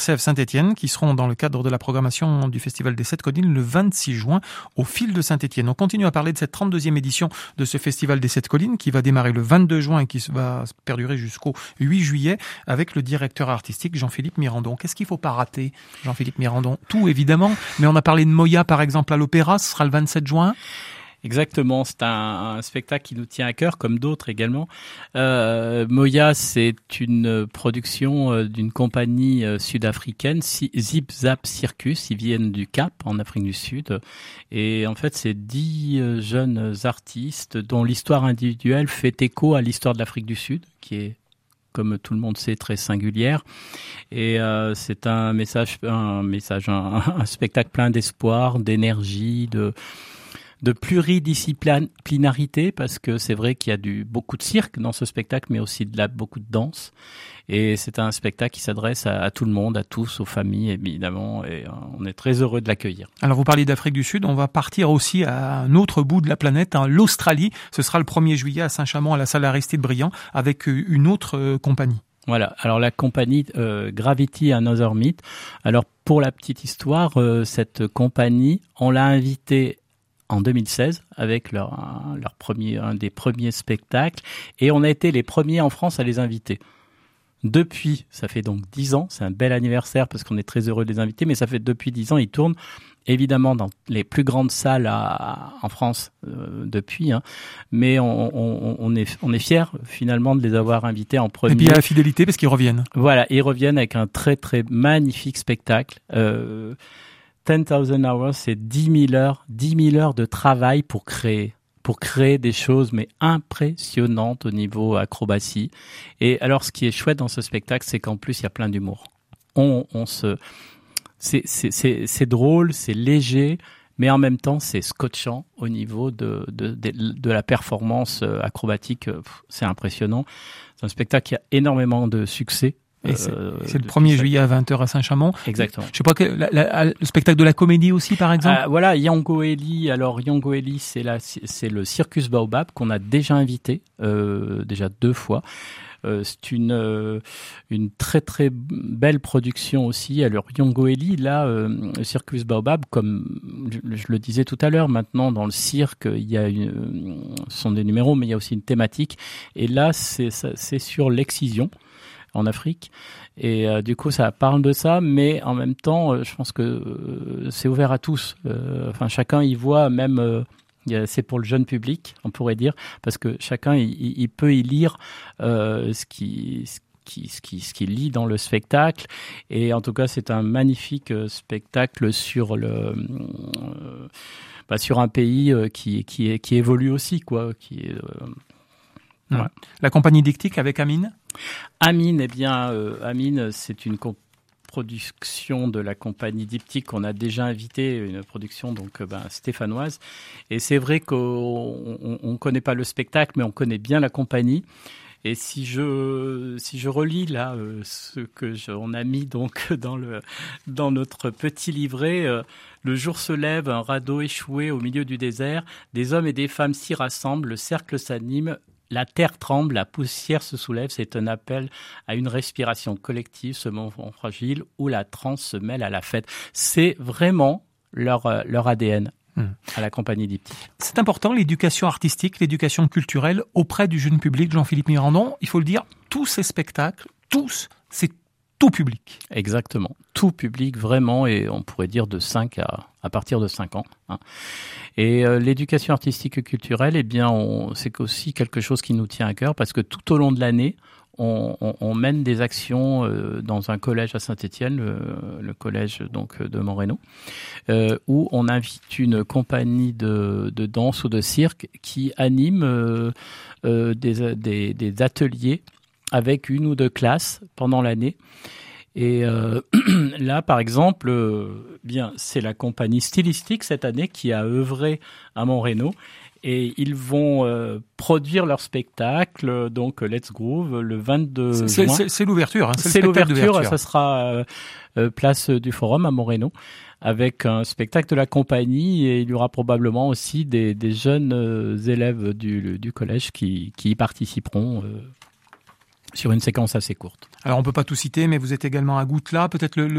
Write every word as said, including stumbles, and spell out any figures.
C F Saint-Étienne qui seront dans le cadre de la programmation du Festival des Sept Collines le vingt-six juin au Fil de Saint-Étienne. On continue à parler de cette trente-deuxième édition de ce Festival des Sept Collines qui va démarrer le vingt-deux juin et qui va perdurer jusqu'au huit juillet avec le directeur artistique Jean-Philippe Mirandon. Qu'est-ce qu'il ne faut pas rater, Jean-Philippe Mirandon? Tout évidemment, mais on a parlé de Moya par exemple à l'Opéra, ce sera le vingt-sept juin. Exactement, c'est un, un spectacle qui nous tient à cœur, comme d'autres également. Euh, Moya, c'est une production euh, d'une compagnie euh, sud-africaine, Zip Zap Circus. Ils viennent du Cap, en Afrique du Sud. Et en fait, c'est dix euh, jeunes artistes dont l'histoire individuelle fait écho à l'histoire de l'Afrique du Sud, qui est, comme tout le monde sait, très singulière. Et euh, c'est un message, un message, un, un spectacle plein d'espoir, d'énergie, de de pluridisciplinarité, parce que c'est vrai qu'il y a du, beaucoup de cirque dans ce spectacle, mais aussi de la, beaucoup de danse. Et c'est un spectacle qui s'adresse à, à tout le monde, à tous, aux familles, évidemment, et on est très heureux de l'accueillir. Alors, vous parliez d'Afrique du Sud, on va partir aussi à un autre bout de la planète, hein, l'Australie. Ce sera le premier juillet à Saint-Chamond, à la salle Aristide Briand, avec une autre euh, compagnie. Voilà, alors la compagnie euh, Gravity Another Myth. Alors, pour la petite histoire, euh, cette compagnie, on l'a invitée en deux mille seize, avec leur, leur premier, un des premiers spectacles. Et on a été les premiers en France à les inviter. Depuis, ça fait donc dix ans, c'est un bel anniversaire parce qu'on est très heureux de les inviter, mais ça fait depuis dix ans, ils tournent évidemment dans les plus grandes salles à, à, en France euh, depuis. Hein. Mais on, on, on est, on est fiers finalement de les avoir invités en premier. Et puis il y a la fidélité parce qu'ils reviennent. Voilà, ils reviennent avec un très très magnifique spectacle. Euh, ten thousand hours, c'est dix mille heures, dix mille heures de travail pour créer, pour créer des choses, mais impressionnantes au niveau acrobatie. Et alors, ce qui est chouette dans ce spectacle, c'est qu'en plus, il y a plein d'humour. On, on se, c'est, c'est, c'est, c'est drôle, c'est léger, mais en même temps, c'est scotchant au niveau de, de, de, de la performance acrobatique. C'est impressionnant. C'est un spectacle qui a énormément de succès. Et c'est, euh, c'est le premier juillet à vingt heures à Saint-Chamond. Exactement. Je sais pas que la, la, le spectacle de la comédie aussi, par exemple. Euh, voilà, Yango Eli. Alors Yango Eli, c'est la, c'est le Circus Baobab qu'on a déjà invité, euh, déjà deux fois. Euh, c'est une euh, une très très belle production aussi. Alors Yango Eli, là, euh, le Circus Baobab, comme je, je le disais tout à l'heure, maintenant dans le cirque, il y a une, ce sont des numéros, mais il y a aussi une thématique. Et là, c'est c'est sur l'excision en Afrique, et euh, du coup ça parle de ça, mais en même temps euh, je pense que euh, c'est ouvert à tous, euh, enfin chacun y voit, même euh, c'est pour le jeune public, on pourrait dire, parce que chacun il, il peut y lire euh, ce qui ce qui ce qui ce qu'il lit dans le spectacle. Et en tout cas c'est un magnifique euh, spectacle sur le euh, bah, sur un pays euh, qui qui qui évolue aussi, quoi, qui est euh, Ouais. La compagnie Dictique avec Amine. Amine, eh bien, euh, Amine, c'est une comp- production de la compagnie Diptyque qu'on a déjà invité, une production donc euh, ben, stéphanoise. Et c'est vrai qu'on ne connaît pas le spectacle, mais on connaît bien la compagnie. Et si je si je relis là euh, ce que je, on a mis donc dans le dans notre petit livret, euh, le jour se lève, un radeau échoué au milieu du désert, des hommes et des femmes s'y rassemblent, le cercle s'anime. La terre tremble, la poussière se soulève, c'est un appel à une respiration collective, ce moment fragile où la transe se mêle à la fête. C'est vraiment leur, leur A D N mmh. à la compagnie Diptyque. C'est important, l'éducation artistique, l'éducation culturelle auprès du jeune public, Jean-Philippe Mirandon. Il faut le dire, tous ces spectacles, tous, c'est tout public. Exactement, tout public vraiment, et on pourrait dire de cinq à, à partir de cinq ans. Hein. Et euh, l'éducation artistique et culturelle, eh bien, on, c'est aussi quelque chose qui nous tient à cœur parce que tout au long de l'année, on, on, on mène des actions euh, dans un collège à Saint-Étienne, le, le collège donc de Moreno, euh, où on invite une compagnie de, de danse ou de cirque qui anime euh, euh, des, des, des ateliers avec une ou deux classes pendant l'année. Et euh, là, par exemple, euh, bien, c'est la compagnie Stylistique cette année qui a œuvré à Moreno. Et ils vont euh, produire leur spectacle, donc Let's Groove, le vingt-deux c'est, juin. C'est, c'est l'ouverture. Hein, c'est c'est le l'ouverture, ça sera euh, euh, place du Forum à Moreno, avec un spectacle de la compagnie. Et il y aura probablement aussi des, des jeunes euh, élèves du, du collège qui, qui y participeront. Euh, sur une séquence assez courte. Alors on peut pas tout citer, mais vous êtes également à Goutla, peut-être le,